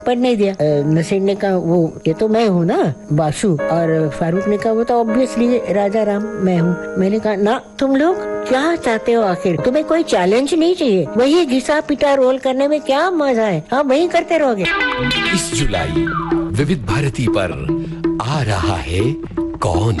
पर नहीं दिया। नसीर ने कहा वो ये तो मैं हूँ ना बासु, और फारूक ने कहा वो तो ऑब्वियसली राजा राम मैं हूँ। मैंने कहा ना, तुम लोग क्या चाहते हो आखिर? तुम्हें कोई चैलेंज नहीं चाहिए? वही घिसा पिटा रोल करने में क्या मजा है? हाँ वही करते रहोगे। 20 जुलाई विविध भारती पर आ रहा है कौन।